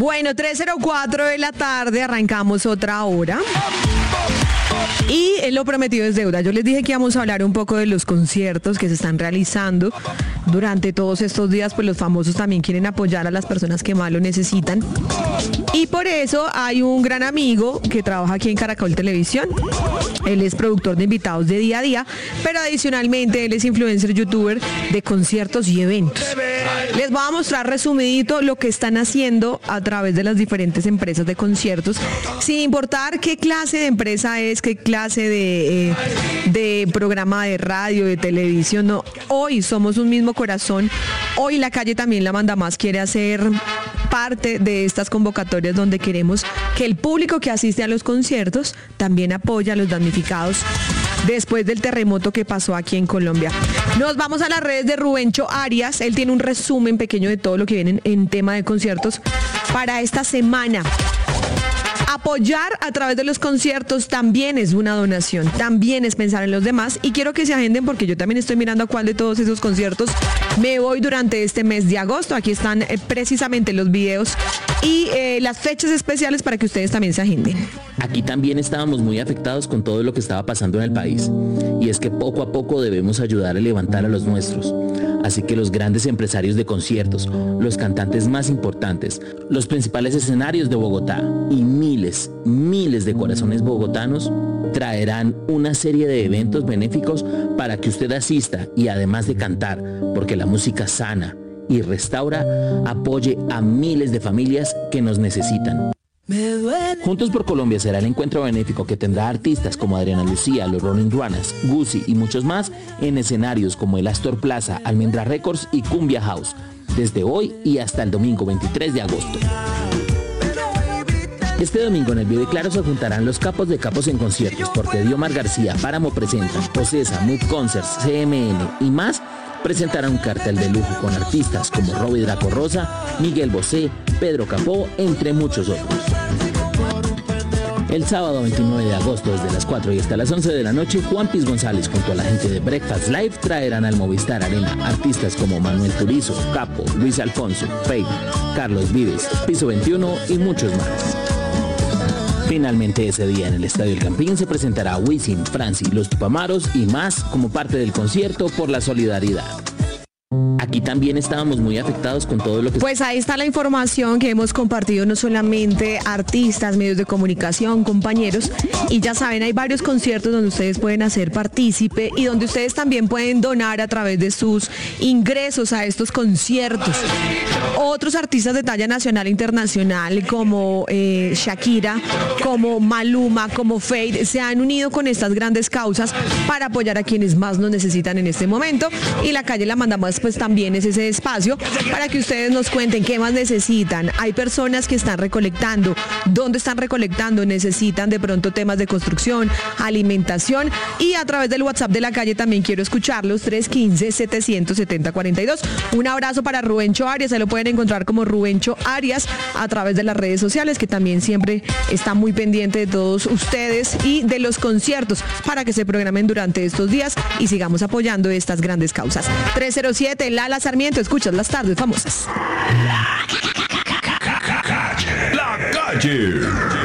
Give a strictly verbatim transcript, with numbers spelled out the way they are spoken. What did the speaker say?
Bueno, tres cero cuatro de la tarde, arrancamos otra hora. Y lo prometido es deuda. Yo les dije que íbamos a hablar un poco de los conciertos que se están realizando durante todos estos días, pues los famosos también quieren apoyar a las personas que más lo necesitan. Y por eso hay un gran amigo que trabaja aquí en Caracol Televisión. Él es productor de invitados de día a día, pero adicionalmente él es influencer, youtuber de conciertos y eventos. Les voy a mostrar resumidito lo que están haciendo a través de las diferentes empresas de conciertos, sin importar qué clase de empresa es, qué clase de, eh, de programa de radio, de televisión. No, hoy somos un mismo corazón. Hoy La Calle también La Manda Más quiere hacer parte de estas convocatorias donde queremos que el público que asiste a los conciertos también apoye a los damnificados después del terremoto que pasó aquí en Colombia. Nos vamos a las redes de Rubencho Arias. Él tiene un resumen pequeño de todo lo que viene en, en tema de conciertos para esta semana. Apoyar a través de los conciertos también es una donación, también es pensar en los demás, y quiero que se agenden porque yo también estoy mirando a cuál de todos esos conciertos me voy durante este mes de agosto. Aquí están eh, precisamente los videos y eh, las fechas especiales para que ustedes también se agenden. Aquí también estábamos muy afectados con todo lo que estaba pasando en el país, y es que poco a poco debemos ayudar a levantar a los nuestros. Así que los grandes empresarios de conciertos, los cantantes más importantes, los principales escenarios de Bogotá y miles, miles de corazones bogotanos traerán una serie de eventos benéficos para que usted asista y, además de cantar, porque la música sana y restaura, apoye a miles de familias que nos necesitan. Juntos por Colombia será el encuentro benéfico que tendrá artistas como Adriana Lucía, los Rolling Ruanas, Guzzi y muchos más en escenarios como el Astor Plaza, Almendra Records y Cumbia House, desde hoy y hasta el domingo veintitrés de agosto. Este domingo en el Vive Claro se juntarán los capos de capos en conciertos, porque Diomar García, Páramo Presenta, Ocesa, Mood Concerts, C M N y más presentarán un cartel de lujo con artistas como Robbie Draco Rosa, Miguel Bosé, Pedro Capó, entre muchos otros. El sábado veintinueve de agosto, desde las cuatro y hasta las once de la noche, Juan Piz González junto a la gente de Breakfast Live traerán al Movistar Arena artistas como Manuel Turizo, Capo, Luis Alfonso, Faith, Carlos Vives, Piso veintiuno y muchos más. Finalmente ese día en el Estadio El Campín se presentará Wisin, Franci, Los Tupamaros y más como parte del concierto por la solidaridad. Aquí también estábamos muy afectados con todo lo que... Pues ahí está la información que hemos compartido, no solamente artistas, medios de comunicación, compañeros, y ya saben, hay varios conciertos donde ustedes pueden hacer partícipe y donde ustedes también pueden donar a través de sus ingresos a estos conciertos. Otros artistas de talla nacional e internacional como eh, Shakira, como Maluma, como Feid, se han unido con estas grandes causas para apoyar a quienes más nos necesitan en este momento, y La Calle La Manda Más pues también es ese espacio para que ustedes nos cuenten qué más necesitan. Hay personas que están recolectando, ¿dónde están recolectando? Necesitan de pronto temas de construcción, alimentación, y a través del WhatsApp de La Calle también quiero escucharlos, tres uno cinco, siete siete cero, cuatro dos. Un abrazo para Rubencho Arias, se lo pueden encontrar como Rubencho Arias a través de las redes sociales, que también siempre está muy pendiente de todos ustedes y de los conciertos para que se programen durante estos días y sigamos apoyando estas grandes causas. tres cero siete, Lala Sarmiento, escuchas Las Tardes Famosas. La calle. La calle.